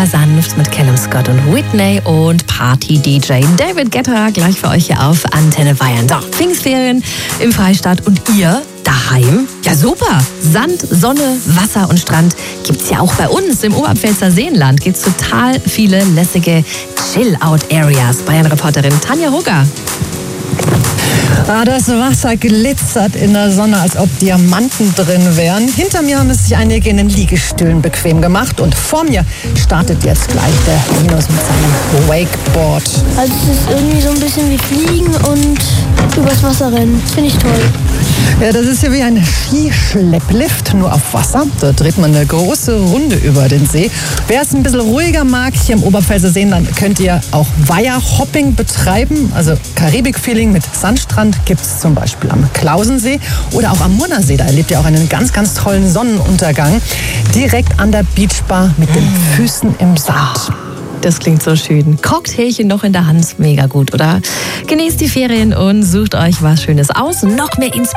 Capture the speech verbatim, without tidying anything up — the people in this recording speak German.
aber sanft mit Callum Scott und Whitney und Party-D J David Guetta gleich für euch hier auf Antenne Bayern. So, Pfingstferien im Freistaat und ihr daheim? Ja super! Sand, Sonne, Wasser und Strand gibt's ja auch bei uns im Oberpfälzer Seenland. Gibt's total viele lässige Chill-Out-Areas. Bayern-Reporterin Tanja Hugger. Ah, das Wasser glitzert in der Sonne, als ob Diamanten drin wären. Hinter mir haben es sich einige in den Liegestühlen bequem gemacht und vor mir startet jetzt gleich der Linus mit seinem Wakeboard. Also es ist irgendwie so ein bisschen wie Fliegen und übers Wasser rennen. Finde ich toll. Ja, das ist ja wie ein Skischlepplift, nur auf Wasser. Da dreht man eine große Runde über den See. Wer es ein bisschen ruhiger mag, hier im Oberpfälzer Seenland könnt ihr auch Weiherhopping betreiben. Also Karibik-Feeling mit Sandstrand gibt es zum Beispiel am Klausensee oder auch am Murnersee. Da erlebt ihr auch einen ganz, ganz tollen Sonnenuntergang. Direkt an der Beachbar mit den Füßen im Sand. Das klingt so schön. Cocktailchen noch in der Hand, mega gut, oder? Genießt die Ferien und sucht euch was Schönes aus. Noch mehr Inspiration